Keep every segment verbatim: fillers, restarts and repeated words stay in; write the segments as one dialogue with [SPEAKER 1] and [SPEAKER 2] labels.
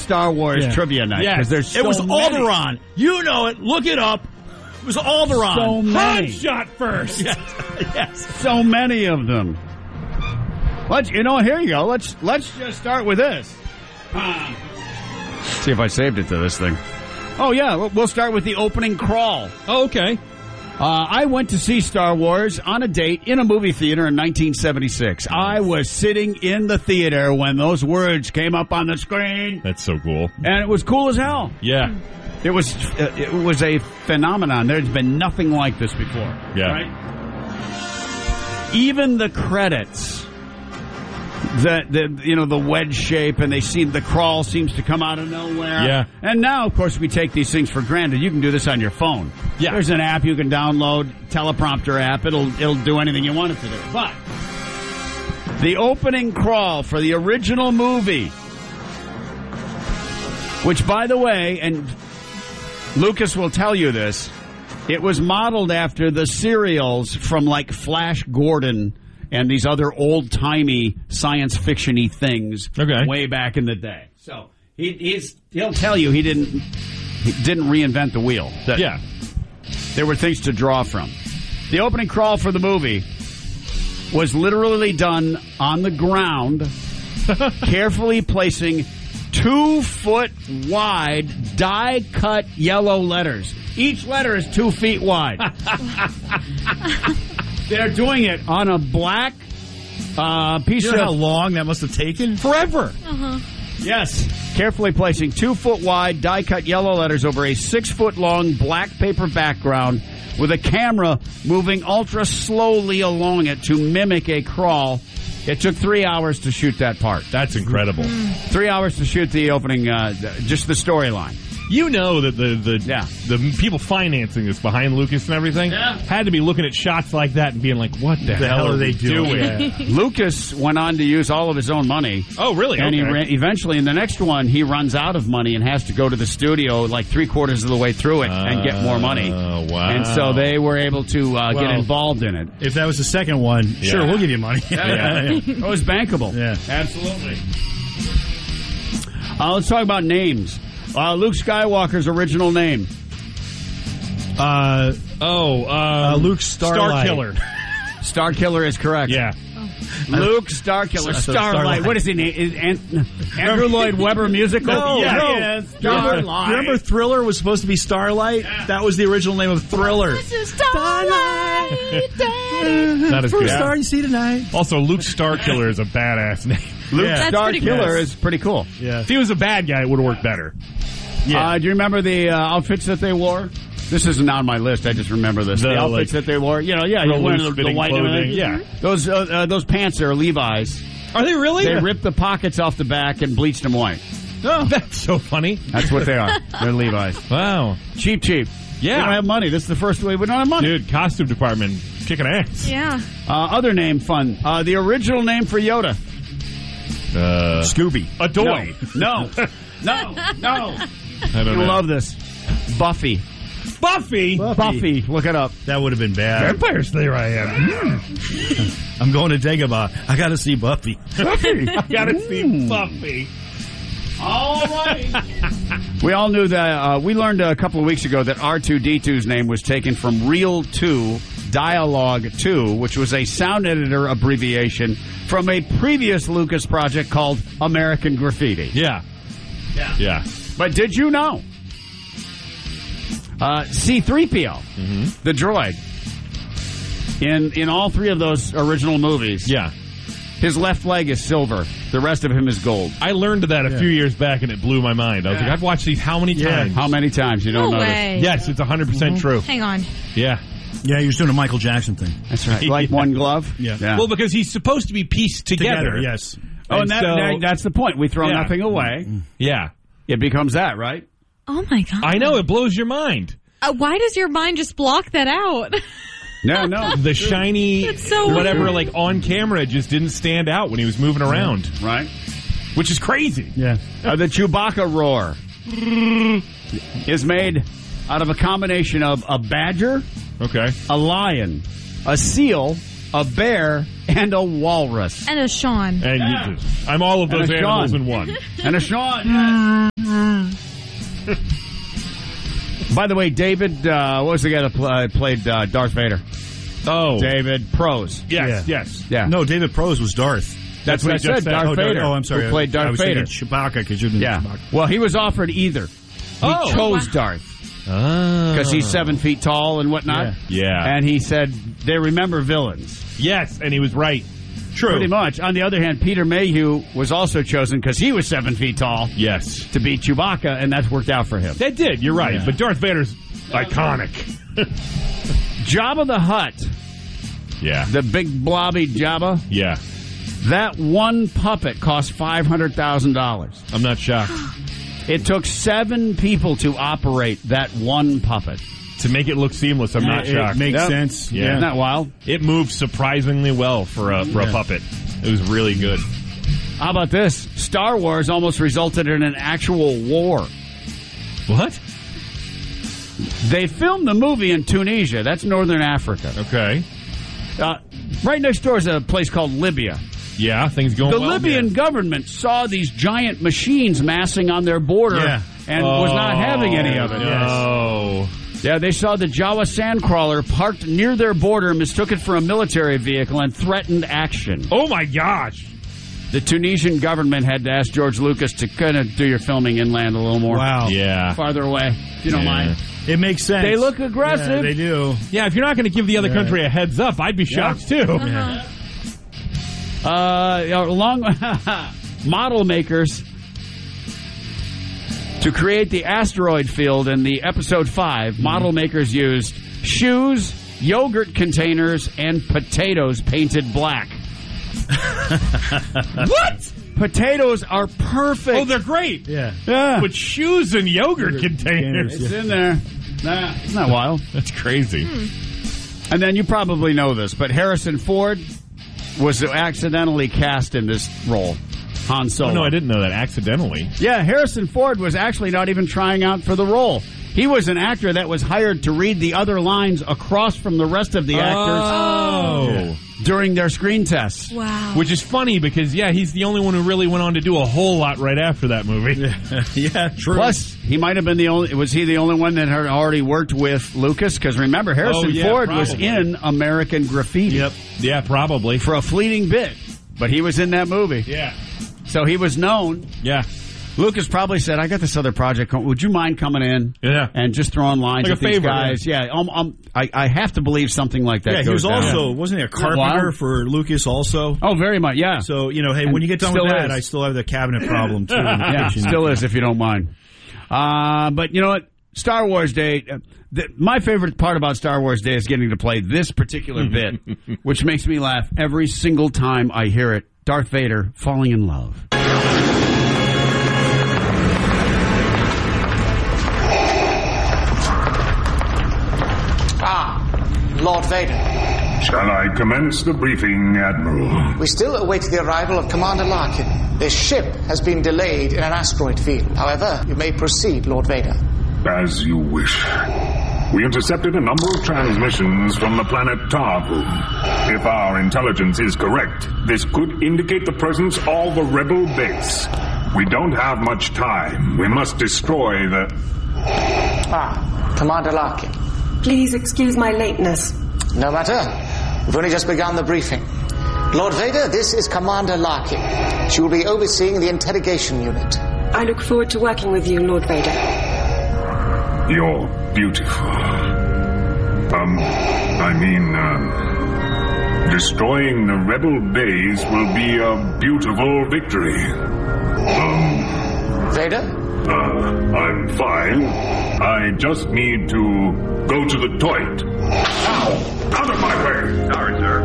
[SPEAKER 1] Star Wars
[SPEAKER 2] Yeah.
[SPEAKER 1] trivia night because
[SPEAKER 2] Yes.
[SPEAKER 1] there's so
[SPEAKER 2] It was
[SPEAKER 1] many.
[SPEAKER 2] Alderaan. You know it. Look it up. It was Alderaan.
[SPEAKER 1] So many.
[SPEAKER 2] Han shot first. Yes. yes.
[SPEAKER 1] So many of them. Let's, you know, here you go. Let's let's just start with this. See if I saved it to this thing. Oh, yeah, we'll- we'll start with the opening crawl.
[SPEAKER 2] Oh, okay.
[SPEAKER 1] Uh, I went to see Star Wars on a date in a movie theater in nineteen seventy-six. I was sitting in the theater when those words came up on the screen,
[SPEAKER 2] That's so cool.
[SPEAKER 1] and it was cool as hell.
[SPEAKER 2] Yeah.
[SPEAKER 1] It was uh, it was a phenomenon. There's been nothing like this before.
[SPEAKER 2] Yeah.
[SPEAKER 1] Right? Even the credits, the the you know the wedge shape, and they seem the crawl seems to come out of nowhere.
[SPEAKER 2] Yeah.
[SPEAKER 1] And now, of course, we take these things for granted. You can do this on your phone.
[SPEAKER 2] Yeah.
[SPEAKER 1] There's an app you can download, teleprompter app. It'll it'll do anything you want it to do. But the opening crawl for the original movie, which, by the way, and Lucas will tell you this, it was modeled after the serials from like Flash Gordon and these other old-timey science fiction-y things
[SPEAKER 2] Okay.
[SPEAKER 1] way back in the day. So he, he's he'll tell you he didn't he didn't reinvent the wheel. That
[SPEAKER 2] Yeah.
[SPEAKER 1] there were things to draw from. The opening crawl for the movie was literally done on the ground, carefully placing two-foot wide die-cut yellow letters. Each letter is two feet wide. They're doing it on a black uh, piece
[SPEAKER 3] You know
[SPEAKER 1] of...
[SPEAKER 3] how long that must have taken?
[SPEAKER 2] Forever.
[SPEAKER 1] Yes. Carefully placing two-foot wide die-cut yellow letters over a six-foot-long black paper background with a camera moving ultra-slowly along it to mimic a crawl. It took three hours to shoot that part.
[SPEAKER 2] That's incredible.
[SPEAKER 1] Three hours to shoot the opening, uh, just the storyline.
[SPEAKER 2] You know that the the
[SPEAKER 1] Yeah.
[SPEAKER 2] the people financing this behind Lucas and everything
[SPEAKER 1] Yeah.
[SPEAKER 2] had to be looking at shots like that and being like, "What the,
[SPEAKER 3] The hell are they doing? Yeah.
[SPEAKER 1] Lucas went on to use all of his own money.
[SPEAKER 2] Oh, really?
[SPEAKER 1] And he
[SPEAKER 2] Okay.
[SPEAKER 1] ran, eventually, in the next one, he runs out of money and has to go to the studio like three quarters of the way through it and get more money.
[SPEAKER 2] Oh, wow.
[SPEAKER 1] And so they were able to uh, get
[SPEAKER 3] Well,
[SPEAKER 1] involved in it.
[SPEAKER 3] If that was the second one, sure, we'll give you money.
[SPEAKER 1] Yeah. It was bankable.
[SPEAKER 3] Yeah.
[SPEAKER 1] Absolutely. Uh, let's talk about names. Uh, Luke Skywalker's original name.
[SPEAKER 3] Uh,
[SPEAKER 2] Oh,
[SPEAKER 3] uh,
[SPEAKER 2] um,
[SPEAKER 3] Luke Starlight.
[SPEAKER 2] Starkiller.
[SPEAKER 1] Starkiller is correct.
[SPEAKER 2] Yeah.
[SPEAKER 1] Luke Starkiller.
[SPEAKER 3] I thought
[SPEAKER 1] Starlight.
[SPEAKER 3] Starlight.
[SPEAKER 1] What is he name? Is An- Andrew Lloyd Webber musical?
[SPEAKER 3] No,
[SPEAKER 1] yeah,
[SPEAKER 3] no.
[SPEAKER 1] Yes.
[SPEAKER 3] Remember,
[SPEAKER 1] Starlight.
[SPEAKER 3] remember Thriller was supposed to be Starlight? That was the original name of Thriller.
[SPEAKER 2] That is
[SPEAKER 3] First
[SPEAKER 2] good.
[SPEAKER 3] star you see tonight.
[SPEAKER 2] Also, Luke Starkiller is a badass name.
[SPEAKER 1] Luke
[SPEAKER 3] Yeah.
[SPEAKER 4] That's pretty
[SPEAKER 1] Starkiller
[SPEAKER 3] cool.
[SPEAKER 1] is pretty cool.
[SPEAKER 3] Yeah.
[SPEAKER 2] If he was a bad guy, it would have worked better.
[SPEAKER 3] Yeah.
[SPEAKER 1] Uh, do you remember the uh, outfits that they wore? This isn't on my list. I just remember this. The,
[SPEAKER 2] The,
[SPEAKER 1] outfits
[SPEAKER 2] like,
[SPEAKER 1] that they wore. You know, yeah, you
[SPEAKER 2] real
[SPEAKER 1] wear the, the
[SPEAKER 2] loose-fitting
[SPEAKER 1] white and
[SPEAKER 2] clothing.
[SPEAKER 1] everything.
[SPEAKER 2] Yeah.
[SPEAKER 1] Those uh, uh, those pants are Levi's.
[SPEAKER 2] Are they really?
[SPEAKER 1] They ripped the pockets off the back and bleached them white.
[SPEAKER 2] Oh, that's so funny.
[SPEAKER 1] That's what they are. They're Levi's.
[SPEAKER 2] Wow.
[SPEAKER 1] Cheap, cheap.
[SPEAKER 2] Yeah.
[SPEAKER 1] We don't have money. This is the first way we don't have money.
[SPEAKER 2] Dude, costume department kicking ass.
[SPEAKER 4] Yeah.
[SPEAKER 1] Uh, other name, fun. Uh, the original name for Yoda.
[SPEAKER 2] Uh,
[SPEAKER 3] Scooby.
[SPEAKER 2] Adoy.
[SPEAKER 1] No. No. No. No.
[SPEAKER 2] I don't
[SPEAKER 1] You'll
[SPEAKER 2] know.
[SPEAKER 1] love this. Buffy.
[SPEAKER 2] Buffy.
[SPEAKER 1] Buffy. Look it up.
[SPEAKER 3] That would have been bad.
[SPEAKER 2] Vampire Slayer I am.
[SPEAKER 3] I'm going to Dagobah. I got to see Buffy.
[SPEAKER 2] Buffy. I gotta see Buffy.
[SPEAKER 1] All right. We all knew that. Uh, we learned a couple of weeks ago that R two D two's name was taken from Real two Dialogue two, which was a sound editor abbreviation from a previous Lucas project called American Graffiti.
[SPEAKER 2] Yeah.
[SPEAKER 1] Yeah.
[SPEAKER 2] Yeah.
[SPEAKER 1] But did you know? Uh, C three P O,
[SPEAKER 2] Mm-hmm.
[SPEAKER 1] the droid, in in all three of those original movies,
[SPEAKER 2] Yeah.
[SPEAKER 1] his left leg is silver. The rest of him is gold.
[SPEAKER 2] I learned that a
[SPEAKER 3] Yeah.
[SPEAKER 2] few years back and it blew my mind. I was
[SPEAKER 1] Yeah.
[SPEAKER 2] like, I've watched these how many
[SPEAKER 3] Yeah.
[SPEAKER 2] times?
[SPEAKER 1] How many times? You don't
[SPEAKER 4] No
[SPEAKER 1] know
[SPEAKER 4] way.
[SPEAKER 2] Yes, it's one hundred percent true.
[SPEAKER 4] Hang on.
[SPEAKER 2] Yeah.
[SPEAKER 3] Yeah, you're doing a Michael Jackson thing.
[SPEAKER 1] That's right. Like
[SPEAKER 2] Yeah.
[SPEAKER 1] one glove?
[SPEAKER 3] Yeah.
[SPEAKER 2] Well, because he's supposed to be pieced together.
[SPEAKER 3] yes.
[SPEAKER 1] Oh, and
[SPEAKER 2] And
[SPEAKER 1] that,
[SPEAKER 2] so-
[SPEAKER 1] that- that's the point. We throw
[SPEAKER 2] Yeah.
[SPEAKER 1] nothing away.
[SPEAKER 2] Yeah.
[SPEAKER 1] It becomes that, right?
[SPEAKER 4] Oh my god.
[SPEAKER 2] I know, it blows your mind.
[SPEAKER 4] Uh, why does your mind just block that out?
[SPEAKER 1] No, no.
[SPEAKER 2] The shiny,
[SPEAKER 4] That's so
[SPEAKER 2] whatever,
[SPEAKER 4] weird.
[SPEAKER 2] like on camera just didn't stand out when he was moving around,
[SPEAKER 1] Right?
[SPEAKER 2] which is crazy.
[SPEAKER 3] Yeah.
[SPEAKER 1] Uh, the Chewbacca roar is made out of a combination of a badger,
[SPEAKER 2] Okay.
[SPEAKER 1] a lion, a seal, a bear, and a walrus.
[SPEAKER 4] And a Sean.
[SPEAKER 2] And
[SPEAKER 1] Yeah.
[SPEAKER 2] you just, I'm all of
[SPEAKER 1] And
[SPEAKER 2] those
[SPEAKER 1] a
[SPEAKER 2] animals
[SPEAKER 1] Sean.
[SPEAKER 2] in one.
[SPEAKER 1] And a Sean. By the way, David, uh, what was the guy that pl- uh, played uh, Darth Vader?
[SPEAKER 2] Oh.
[SPEAKER 1] David Prose.
[SPEAKER 2] Yes, yes.
[SPEAKER 1] Yeah.
[SPEAKER 3] No, David Prose was Darth.
[SPEAKER 1] That's, That's what I said,
[SPEAKER 2] said.
[SPEAKER 1] Darth
[SPEAKER 3] oh,
[SPEAKER 1] Vader.
[SPEAKER 3] Oh, I'm sorry.
[SPEAKER 1] Who played Darth
[SPEAKER 3] I was
[SPEAKER 1] Vader.
[SPEAKER 3] Chewbacca, because you're
[SPEAKER 1] Yeah.
[SPEAKER 3] Chewbacca.
[SPEAKER 1] Well, he was offered either. He
[SPEAKER 2] Oh.
[SPEAKER 1] chose
[SPEAKER 4] wow.
[SPEAKER 1] Darth
[SPEAKER 2] Oh.
[SPEAKER 1] because he's seven feet tall and whatnot.
[SPEAKER 2] Yeah. Yeah.
[SPEAKER 1] And he said they remember villains.
[SPEAKER 2] Yes, and he was right.
[SPEAKER 3] True.
[SPEAKER 1] Pretty much. On the other hand, Peter Mayhew was also chosen because he was seven feet tall
[SPEAKER 2] Yes.
[SPEAKER 1] to beat Chewbacca, and that's worked out for him.
[SPEAKER 2] That did, you're right.
[SPEAKER 3] Yeah.
[SPEAKER 2] But Darth Vader's iconic.
[SPEAKER 1] Jabba the Hutt,
[SPEAKER 2] Yeah.
[SPEAKER 1] the big blobby Jabba,
[SPEAKER 2] Yeah.
[SPEAKER 1] that one puppet cost five hundred thousand dollars.
[SPEAKER 2] I'm not shocked.
[SPEAKER 1] It took seven people to operate that one puppet.
[SPEAKER 2] To make it look seamless, I'm not
[SPEAKER 3] it,
[SPEAKER 2] shocked.
[SPEAKER 3] It makes
[SPEAKER 1] Yep.
[SPEAKER 3] sense.
[SPEAKER 2] Yeah.
[SPEAKER 1] Isn't that wild?
[SPEAKER 2] It moved surprisingly well for a for a
[SPEAKER 3] Yeah.
[SPEAKER 2] puppet. It was really good.
[SPEAKER 1] How about this? Star Wars almost resulted in an actual war.
[SPEAKER 2] What?
[SPEAKER 1] They filmed the movie in Tunisia. That's northern Africa.
[SPEAKER 2] Okay.
[SPEAKER 1] Uh, right next door is a place called Libya.
[SPEAKER 2] Yeah, things going
[SPEAKER 1] The
[SPEAKER 2] well.
[SPEAKER 1] Libyan government saw these giant machines massing on their border
[SPEAKER 3] Yeah.
[SPEAKER 1] and was not having any of it.
[SPEAKER 2] No.
[SPEAKER 1] Yeah, they saw the Jawa sandcrawler parked near their border, mistook it for a military vehicle, and threatened action.
[SPEAKER 2] Oh my gosh.
[SPEAKER 1] The Tunisian government had to ask George Lucas to kind of do your filming inland a little more.
[SPEAKER 3] Wow.
[SPEAKER 2] Yeah.
[SPEAKER 1] Farther away, if you don't
[SPEAKER 2] Yeah.
[SPEAKER 1] mind.
[SPEAKER 3] It makes sense.
[SPEAKER 1] They look aggressive.
[SPEAKER 3] Yeah, they do.
[SPEAKER 2] Yeah, if you're not going to give the other
[SPEAKER 3] Yeah.
[SPEAKER 2] country a heads up, I'd be shocked too.
[SPEAKER 4] Uh-huh.
[SPEAKER 1] Uh, along model makers to create the asteroid field in the episode five. Model makers used shoes, yogurt containers, and potatoes painted black.
[SPEAKER 2] What?
[SPEAKER 1] Potatoes are perfect.
[SPEAKER 2] Oh, they're great.
[SPEAKER 3] Yeah.
[SPEAKER 1] yeah.
[SPEAKER 2] With shoes and yogurt containers.
[SPEAKER 1] It's in there. Nah, isn't that wild?
[SPEAKER 2] That's crazy.
[SPEAKER 1] And then you probably know this, but Harrison Ford was accidentally cast in this role. Han Solo.
[SPEAKER 2] Oh, no, I didn't know that. Accidentally.
[SPEAKER 1] Yeah, Harrison Ford was actually not even trying out for the role. He was an actor that was hired to read the other lines across from the rest of the actors
[SPEAKER 2] Oh.
[SPEAKER 1] during their screen tests.
[SPEAKER 4] Wow.
[SPEAKER 2] Which is funny because, yeah, he's the only one who really went on to do a whole lot right after that movie.
[SPEAKER 3] Yeah, true.
[SPEAKER 1] Plus, he might have been the only. Was he the only one that had already worked with Lucas? Because remember, Harrison
[SPEAKER 2] Oh, yeah,
[SPEAKER 1] Ford was
[SPEAKER 2] probably.
[SPEAKER 1] in American Graffiti.
[SPEAKER 2] Yep. Yeah, probably.
[SPEAKER 1] For a fleeting bit, but he was in that movie,
[SPEAKER 2] Yeah.
[SPEAKER 1] so he was known.
[SPEAKER 2] Yeah.
[SPEAKER 1] Lucas probably said, "I got this other project. Would you mind coming in
[SPEAKER 2] Yeah.
[SPEAKER 1] and just throwing lines
[SPEAKER 2] Like
[SPEAKER 1] at
[SPEAKER 2] a
[SPEAKER 1] these
[SPEAKER 2] favor,
[SPEAKER 1] guys?" Yeah, um, um, I, I have to believe something like that.
[SPEAKER 3] Yeah, he
[SPEAKER 1] goes
[SPEAKER 3] was
[SPEAKER 1] down.
[SPEAKER 3] also, wasn't he a carpenter
[SPEAKER 1] Wow.
[SPEAKER 3] for Lucas also?
[SPEAKER 1] Oh, very much. Yeah.
[SPEAKER 3] So, you know, hey,
[SPEAKER 1] And
[SPEAKER 3] when you get done with
[SPEAKER 1] still
[SPEAKER 3] that,
[SPEAKER 1] is.
[SPEAKER 3] I still have the cabinet problem, too. In the
[SPEAKER 1] Yeah,
[SPEAKER 3] kitchen.
[SPEAKER 1] still is, if you don't mind. Uh, but you know what? Star Wars Day, uh, th- my favorite part about Star Wars Day is getting to play this particular bit, which makes me laugh every single time I hear it. Darth Vader falling in love.
[SPEAKER 5] Ah, Lord Vader.
[SPEAKER 6] Shall I commence the briefing, Admiral?
[SPEAKER 5] We still await the arrival of Commander Larkin. This ship has been delayed in an asteroid field. However, you may proceed, Lord Vader.
[SPEAKER 6] As you wish. We intercepted a number of transmissions from the planet Tarvu. If our intelligence is correct, this could indicate the presence of a rebel base. We don't have much time. We must destroy the...
[SPEAKER 5] Ah, Commander Larkin.
[SPEAKER 7] Please excuse my lateness.
[SPEAKER 5] No matter. We've only just begun the briefing. Lord Vader, this is Commander Larkin. She will be overseeing the interrogation unit.
[SPEAKER 7] I look forward to working with you, Lord Vader.
[SPEAKER 6] You're beautiful. Um, I mean, um... destroying the rebel base will be a beautiful victory. Um...
[SPEAKER 5] Vader?
[SPEAKER 6] Uh, I'm fine. I just need to go to the toilet. Ow! Out of my way! Sorry, sir.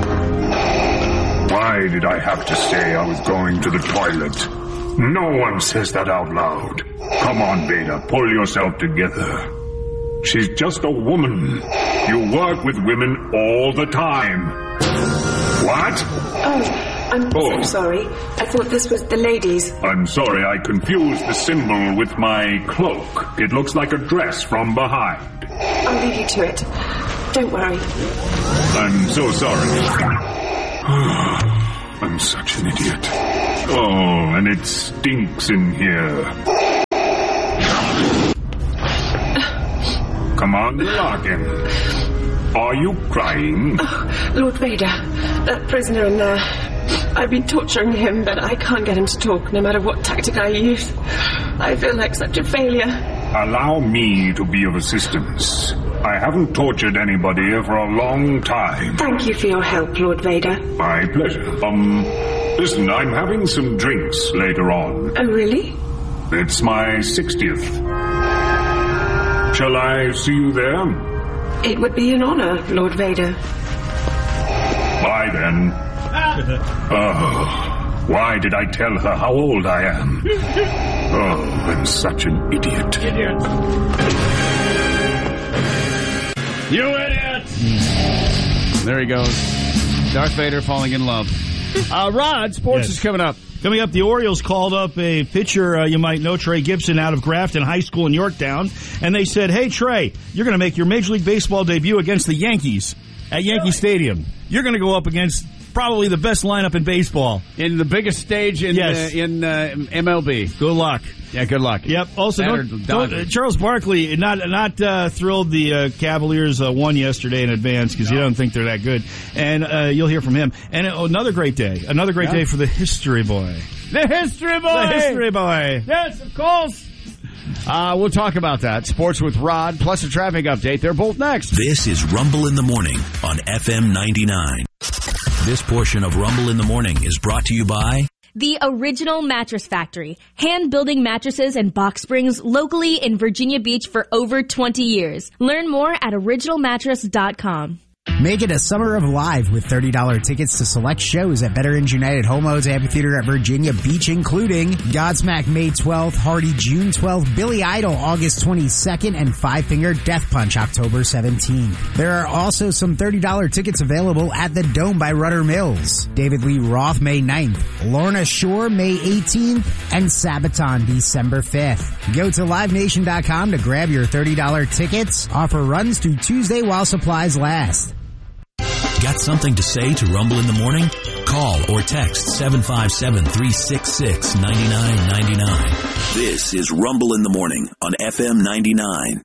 [SPEAKER 6] Why did I have to say I was going to the toilet? No one says that out loud. Come on, Vader, pull yourself together. She's just a woman. You work with women all the time. What?
[SPEAKER 7] Oh, I'm
[SPEAKER 6] Oh.
[SPEAKER 7] so sorry. I thought this was the ladies.
[SPEAKER 6] I'm sorry, I confused the symbol with my cloak. It looks like a dress from behind.
[SPEAKER 7] I'll leave you to it. Don't worry.
[SPEAKER 6] I'm so sorry. I'm such an idiot. Oh, and it stinks in here. Commander Larkin. Are you crying?
[SPEAKER 7] Oh, Lord Vader, that prisoner in there. I've been torturing him, but I can't get him to talk, no matter what tactic I use. I feel like such a failure.
[SPEAKER 6] Allow me to be of assistance. I haven't tortured anybody for a long time.
[SPEAKER 7] Thank you for your help, Lord Vader.
[SPEAKER 6] My pleasure. Um, listen, I'm having some drinks later on.
[SPEAKER 7] Oh, really?
[SPEAKER 6] It's my sixtieth. Shall I see you there?
[SPEAKER 7] It would be an honor, Lord Vader.
[SPEAKER 6] Bye, then. Oh, why did I tell her how old I am? Oh, I'm such an idiot.
[SPEAKER 1] Idiot. You idiot! There he goes. Darth Vader falling in love. Uh, Rod, sports
[SPEAKER 3] Yes.
[SPEAKER 1] is coming up.
[SPEAKER 3] Coming up, the Orioles called up a pitcher, uh, you might know, Trey Gibson, out of Grafton High School in Yorktown, and they said, hey, Trey, you're going to make your Major League Baseball debut against the Yankees at Yankee Stadium. You're going to go up against probably the best lineup in baseball.
[SPEAKER 1] In the biggest stage in
[SPEAKER 3] Yes.
[SPEAKER 1] uh, in uh, M L B.
[SPEAKER 3] Good luck.
[SPEAKER 1] Yeah, good luck.
[SPEAKER 3] Yep. Also,
[SPEAKER 1] That or
[SPEAKER 3] don't, don't,
[SPEAKER 1] Dodgers.
[SPEAKER 3] uh, Charles Barkley not not uh, thrilled the uh, Cavaliers uh, won yesterday in advance because no. he doesn't think they're that good, and uh, you'll hear from him. And uh, another great day, another great
[SPEAKER 1] yeah.
[SPEAKER 3] day for the History Boy.
[SPEAKER 1] The History Boy!
[SPEAKER 3] The History Boy.
[SPEAKER 1] Yes, of course. Uh, we'll talk about that. Sports with Rod, plus a traffic update. They're both next.
[SPEAKER 8] This is Rumble in the Morning on F M ninety-nine. This portion of Rumble in the Morning is brought to you by
[SPEAKER 9] The Original Mattress Factory, hand-building mattresses and box springs locally in Virginia Beach for over twenty years. Learn more at original mattress dot com.
[SPEAKER 10] Make it a summer of live with thirty dollars tickets to select shows at Better Ends United Homeowners Amphitheater at Virginia Beach, including Godsmack May twelfth, Hardy June twelfth, Billy Idol August twenty-second, and Five Finger Death Punch October seventeenth. There are also some thirty dollars tickets available at the Dome by Rudder Mills. David Lee Roth May ninth, Lorna Shore May eighteenth, and Sabaton December fifth. Go to live nation dot com to grab your thirty dollars tickets. Offer runs through Tuesday while supplies last.
[SPEAKER 8] Got something to say to Rumble in the Morning? Call or text seven five seven, three six six, nine nine nine nine. This is Rumble in the Morning on F M ninety-nine.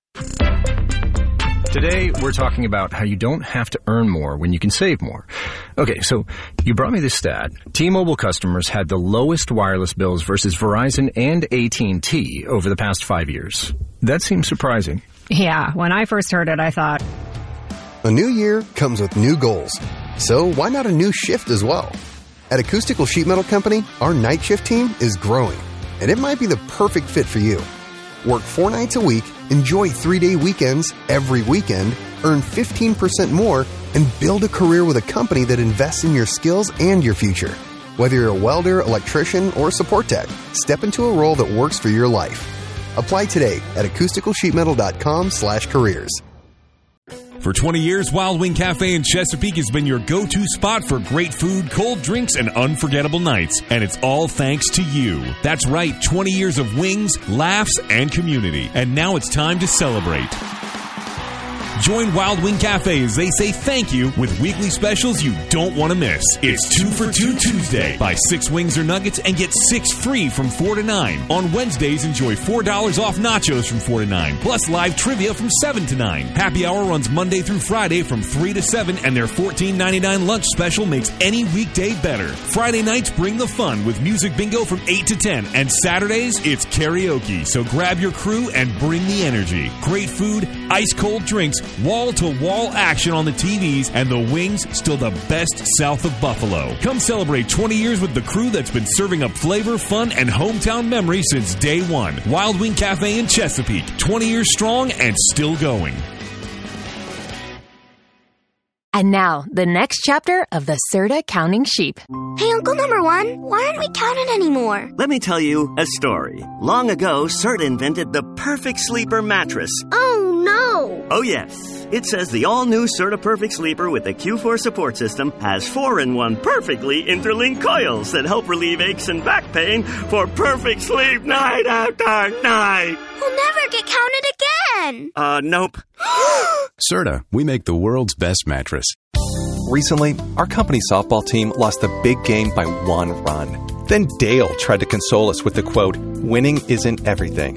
[SPEAKER 11] Today, we're talking about how you don't have to earn more when you can save more. Okay, so you brought me this stat. T-Mobile customers had the lowest wireless bills versus Verizon and A T and T over the past five years. That seems surprising.
[SPEAKER 12] Yeah, when I first heard it, I thought,
[SPEAKER 13] a new year comes with new goals. So why not a new shift as well? At Acoustical Sheet Metal Company, our night shift team is growing, and it might be the perfect fit for you. Work four nights a week, enjoy three-day weekends every weekend, earn fifteen percent more, and build a career with a company that invests in your skills and your future. Whether you're a welder, electrician, or support tech, step into a role that works for your life. Apply today at acoustical sheet metal dot com slash careers.
[SPEAKER 14] For twenty years, Wild Wing Cafe in Chesapeake has been your go-to spot for great food, cold drinks, and unforgettable nights. And it's all thanks to you. That's right, twenty years of wings, laughs, and community. And now it's time to celebrate. Join Wild Wing Cafe as they say thank you with weekly specials you don't want to miss. It's two for two Tuesday. Buy six wings or nuggets and get six free from four to nine. On Wednesdays, enjoy four dollars off nachos from four to nine, plus live trivia from seven to nine. Happy Hour runs Monday through Friday from three to seven, and their fourteen ninety-nine lunch special makes any weekday better. Friday nights bring the fun with music bingo from eight to ten, and Saturdays, it's karaoke. So grab your crew and bring the energy. Great food, ice-cold drinks, wall-to-wall action on the T Vs, and the wings still the best south of Buffalo. Come celebrate twenty years with the crew that's been serving up flavor, fun, and hometown memories since day one. Wild Wing Cafe in Chesapeake, twenty years strong and still going.
[SPEAKER 15] And now, the next chapter of the Serta Counting Sheep.
[SPEAKER 16] Hey, Uncle Number One, why aren't we counting anymore?
[SPEAKER 17] Let me tell you a story. Long ago, Serta invented the perfect sleeper mattress.
[SPEAKER 16] Oh, no.
[SPEAKER 17] Oh, yes. It says the all-new Serta Perfect Sleeper with the Q four support system has four-in-one perfectly interlinked coils that help relieve aches and back pain for perfect sleep night after night.
[SPEAKER 16] We'll never get counted again.
[SPEAKER 17] Uh, nope.
[SPEAKER 18] Serta, we make the world's best mattress.
[SPEAKER 19] Recently, our company softball team lost a big game by one run. Then Dale tried to console us with the quote, "Winning isn't everything."